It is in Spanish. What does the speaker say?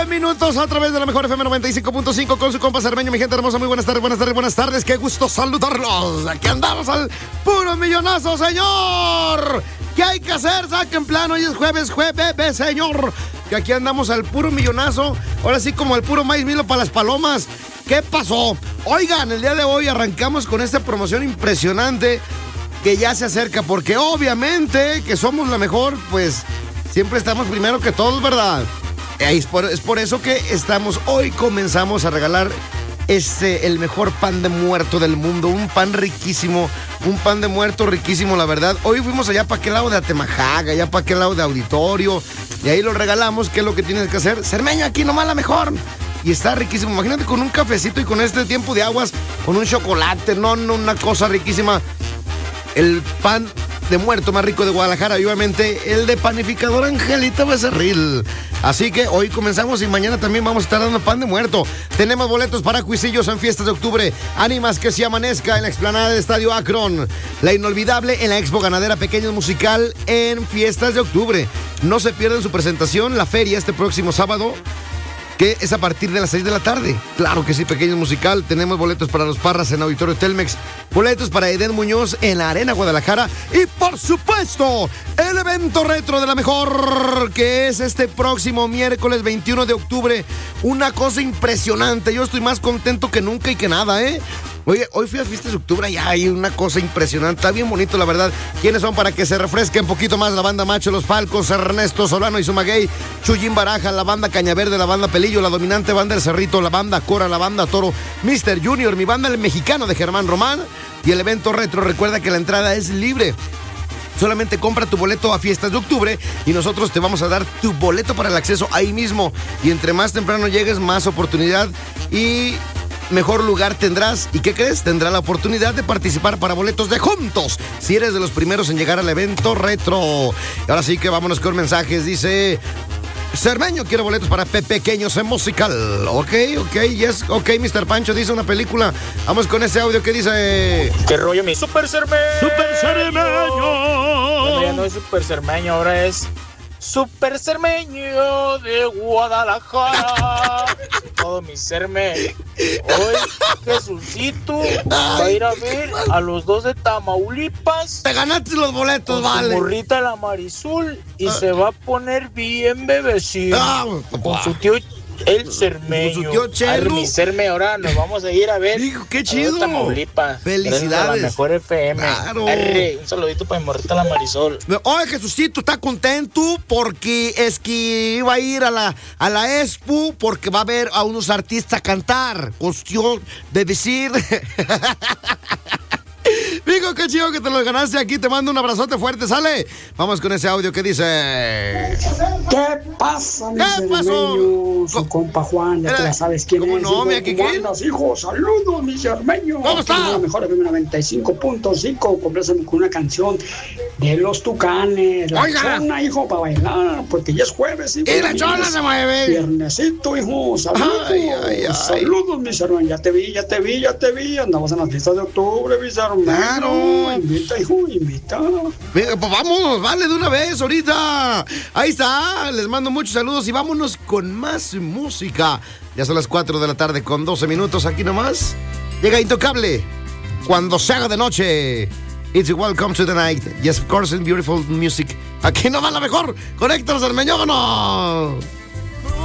Minutos a través de la mejor FM 95.5 con su compa Cermeño. Mi gente hermosa, muy buenas tardes, buenas tardes, buenas tardes. Qué gusto saludarlos. Aquí andamos al puro millonazo, señor. ¿Qué hay que hacer? Saquen plano, hoy es jueves, señor. Que aquí andamos al puro millonazo. Ahora sí como el puro maíz milo para las palomas. ¿Qué pasó? Oigan, el día de hoy arrancamos con esta promoción impresionante que ya se acerca, porque obviamente que somos la mejor, pues siempre estamos primero que todos, ¿verdad? Es por eso que hoy comenzamos a regalar el mejor pan de muerto del mundo, un pan riquísimo, un pan de muerto riquísimo, la verdad. Hoy fuimos allá para aquel lado de Atemajaga, allá para aquel lado de Auditorio, y ahí lo regalamos. ¿Qué es lo que tienes que hacer? Cermeño, aquí nomás la mejor. Y está riquísimo. Imagínate con un cafecito y con este tiempo de aguas, con un chocolate, no, una cosa riquísima. El pan de muerto más rico de Guadalajara, y obviamente el de panificador Angelita Becerril. Así que hoy comenzamos y mañana también vamos a estar dando pan de muerto. Tenemos boletos para Cuisillos en Fiestas de Octubre, Ánimas que se amanezca en la explanada del Estadio Akron, La Inolvidable en la Expo Ganadera Pequeños Musical en Fiestas de Octubre. No se pierdan su presentación, la feria este próximo sábado, que es a partir de las 6 de la tarde. Claro que sí, Pequeños Musical. Tenemos boletos para Los Parras en Auditorio Telmex, boletos para Eden Muñoz en la Arena Guadalajara y, por supuesto, el evento retro de la mejor, que es este próximo miércoles 21 de octubre. Una cosa impresionante. Yo estoy más contento que nunca y que nada, ¿eh? Oye, hoy fui a Fiestas de Octubre y hay una cosa impresionante. Está bien bonito, la verdad. ¿Quiénes son para que se refresquen un poquito más? La banda Macho, Los Falcos, Ernesto Solano y Sumaguey, Chuyín Baraja, la banda Cañaverde, la banda Pelillo, la dominante banda El Cerrito, la banda Cora, la banda Toro, Mr. Junior, mi banda El Mexicano de Germán Román y el evento retro. Recuerda que la entrada es libre. Solamente compra tu boleto a Fiestas de Octubre y nosotros te vamos a dar tu boleto para el acceso ahí mismo. Y entre más temprano llegues, más oportunidad y mejor lugar tendrás. ¿Y qué crees? Tendrás la oportunidad de participar para boletos de Juntos, si eres de los primeros en llegar al evento retro. Y ahora sí que vámonos con mensajes. Dice Cermeño, quiero boletos para Pequeños en Musical. Ok, yes, ok, Mr. Pancho dice una película. Vamos con ese audio que dice: ¿qué rollo, mi Super Cermeño? ¡Super Cermeño! Bueno, ya no es Super Cermeño, ahora es Super Cermeño de Guadalajara. Todo mi Cerme. Hoy Jesucito va a ir a ver a los dos de Tamaulipas. Te ganaste los boletos, con vale. Su morrita la Marizul y se va a poner bien bebecito. Con su tío el Cermeño. Con su tío Chelo. Mi Cerme, ahora nos vamos a ir a ver. Digo, qué chido. Tamaulipas. Felicidades. La mejor FM. Claro. Un saludito para mi morrita la Marisol. Oye, Jesucito está contento porque es que iba a ir a la Expo porque va a ver a unos artistas cantar. Cuestión de decir. Digo, qué chido que te lo ganaste aquí. Te mando un abrazote fuerte, ¿sale? Vamos con ese audio que dice: ¿qué pasa, mi Cermeño? Su compa Juan, ya te la sabes quién es. No, mi aquí, ¿quién? Hijo, saludos, mi Cermeño. ¿Cómo está? La mejor FM 95.5. Complézame con una canción de Los Tucanes. La chona, hijo, para bailar, porque ya es jueves. Hijo, y la chona se mueve. Viernesito, hijo, saludos. Ay. Saludos, mi Cermeño. Ya te vi. Andamos en las fiestas de octubre, mi Cermeño. Claro. Invita, hijo, invita. Pues vamos, vale, de una vez, ahorita. Ahí está, les mando muchos saludos y vámonos con más música. Ya son las 4 de la tarde con 12 minutos aquí nomás. Llega Intocable, Cuando se haga de noche. It's Welcome to the Night. Yes, of course, in beautiful music. Aquí nomás la mejor. Con Héctor Cermeño, vámonos.